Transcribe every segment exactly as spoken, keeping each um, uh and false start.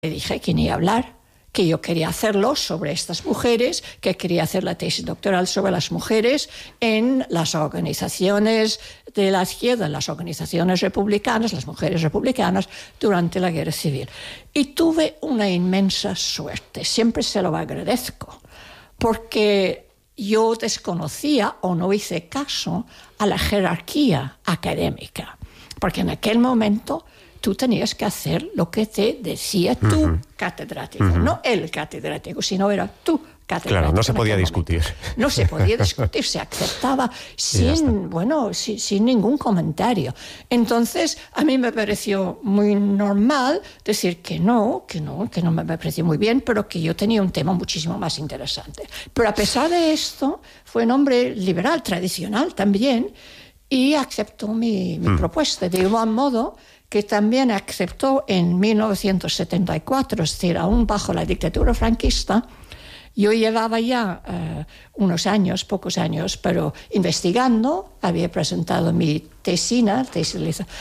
Le dije que ni hablar, que yo quería hacerlo sobre estas mujeres, que quería hacer la tesis doctoral sobre las mujeres en las organizaciones de la izquierda, las organizaciones republicanas, las mujeres republicanas, durante la Guerra Civil. Y tuve una inmensa suerte, siempre se lo agradezco, porque yo desconocía o no hice caso a la jerarquía académica, porque en aquel momento tú tenías que hacer lo que te decía tu uh-huh. catedrático, uh-huh. no el catedrático, sino era tu catedrático. Claro, no se podía discutir. No se podía discutir, se aceptaba sin, bueno, sin, sin ningún comentario. Entonces, a mí me pareció muy normal decir que no, que no, que no me pareció muy bien, pero que yo tenía un tema muchísimo más interesante. Pero a pesar de esto, fue un hombre liberal, tradicional también, y aceptó mi, mi mm. propuesta, de igual modo que también aceptó en mil novecientos setenta y cuatro, es decir, aún bajo la dictadura franquista. Yo llevaba ya uh, unos años, pocos años, pero investigando, había presentado mi tesina, tesis uh,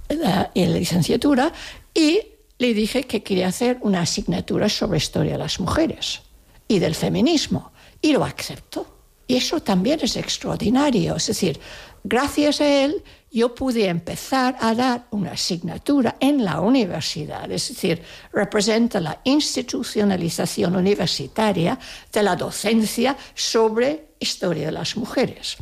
en la licenciatura, y le dije que quería hacer una asignatura sobre historia de las mujeres y del feminismo, y lo aceptó. Y eso también es extraordinario, es decir, gracias a él yo pude empezar a dar una asignatura en la universidad, es decir, representa la institucionalización universitaria de la docencia sobre historia de las mujeres.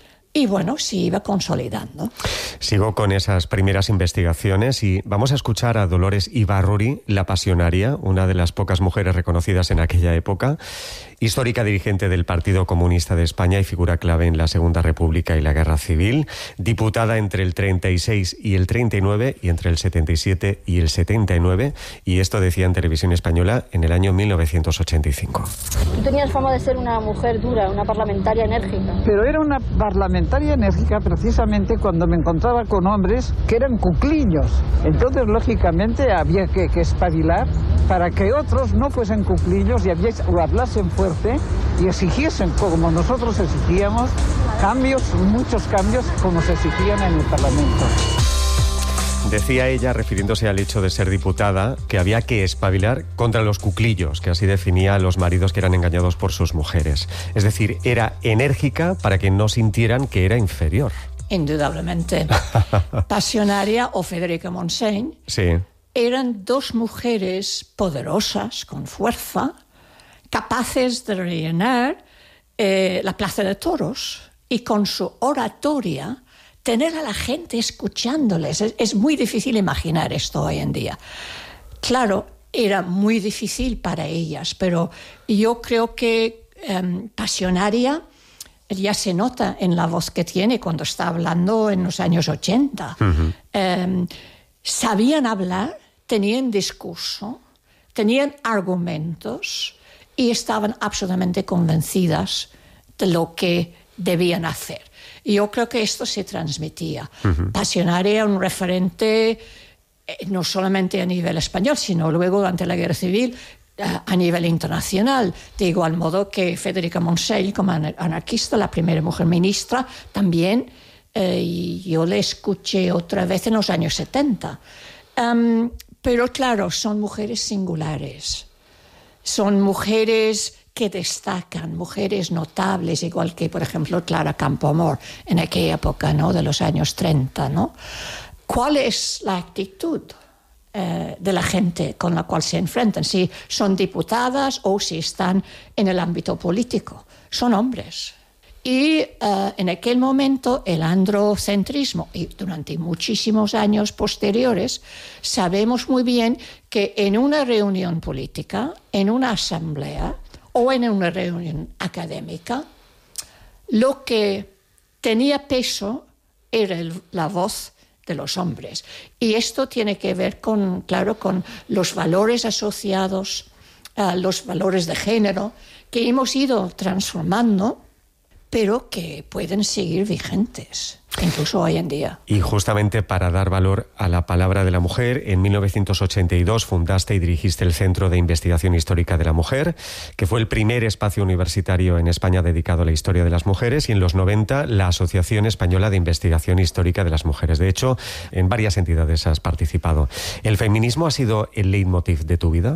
Y bueno, se iba consolidando. Sigo con esas primeras investigaciones y vamos a escuchar a Dolores Ibarruri, la pasionaria, una de las pocas mujeres reconocidas en aquella época, histórica dirigente del Partido Comunista de España y figura clave en la Segunda República y la Guerra Civil, diputada entre el treinta y seis y el treinta y nueve y entre el setenta y siete y el setenta y nueve, y esto decía en Televisión Española en el año mil novecientos ochenta y cinco. Tú tenías fama de ser una mujer dura, una parlamentaria enérgica. Pero era una parlamentaria enérgica precisamente cuando me encontraba con hombres que eran cuclillos. Entonces, lógicamente, había que, que espabilar para que otros no fuesen cuclillos y había, o hablasen fuerte y exigiesen, como nosotros exigíamos, cambios, muchos cambios, como se exigían en el Parlamento. Decía ella, refiriéndose al hecho de ser diputada, que había que espabilar contra los cuclillos, que así definía a los maridos que eran engañados por sus mujeres. Es decir, era enérgica para que no sintieran que era inferior. Indudablemente. Pasionaria o Federica Montseny sí. eran dos mujeres poderosas, con fuerza, capaces de rellenar eh, la Plaza de Toros y con su oratoria tener a la gente escuchándoles. Es, es muy difícil imaginar esto hoy en día. Claro, era muy difícil para ellas, pero yo creo que eh, pasionaria ya se nota en la voz que tiene cuando está hablando en los años ochenta. Uh-huh. Eh, sabían hablar, tenían discurso, tenían argumentos y estaban absolutamente convencidas de lo que debían hacer. Y yo creo que esto se transmitía. Uh-huh. Pasionaria, un referente eh, no solamente a nivel español, sino luego durante la Guerra Civil eh, a nivel internacional. De igual modo que Federica Montseny, como anarquista, la primera mujer ministra, también, eh, y yo le escuché otra vez en los años setenta. Um, pero claro, son mujeres singulares. Son mujeres que destacan, mujeres notables, igual que, por ejemplo, Clara Campoamor, en aquella época, ¿no?, de los años treinta, ¿no? ¿Cuál es la actitud eh, de la gente con la cual se enfrentan? Si son diputadas o si están en el ámbito político. Son hombres. Y uh, en aquel momento el androcentrismo, y durante muchísimos años posteriores, sabemos muy bien que en una reunión política, en una asamblea o en una reunión académica, lo que tenía peso era el, la voz de los hombres. Y esto tiene que ver con, claro, con los valores asociados a los valores de género que hemos ido transformando, pero que pueden seguir vigentes, incluso hoy en día. Y justamente para dar valor a la palabra de la mujer, en mil novecientos ochenta y dos fundaste y dirigiste el Centro de Investigación Histórica de la Mujer, que fue el primer espacio universitario en España dedicado a la historia de las mujeres, y en los noventa la Asociación Española de Investigación Histórica de las Mujeres. De hecho, en varias entidades has participado. ¿El feminismo ha sido el leitmotiv de tu vida?